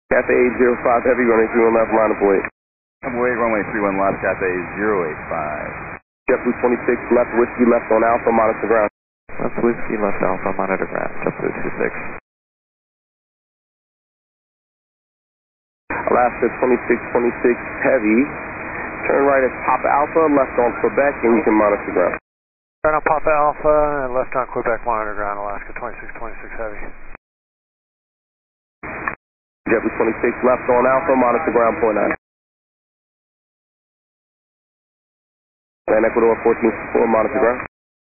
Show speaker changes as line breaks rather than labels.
Cathay 805 Heavy, running 31 left, line up weight.
Wait, runway 31 left, Cathay 085.
JetBlue 26 left, Whiskey left on Alpha, monitor ground.
Left Whiskey, left Alpha, monitor ground, JetBlue 26.
Alaska 2626 Heavy, turn right at Papa Alpha, left on Quebec, and you can monitor ground.
Right on Papa Alpha and left on Quebec, monitor ground, Alaska 2626 Heavy.
JetBlue 26 left on Alpha, monitor ground, point 9. Land Ecuador 1464, monitor ground.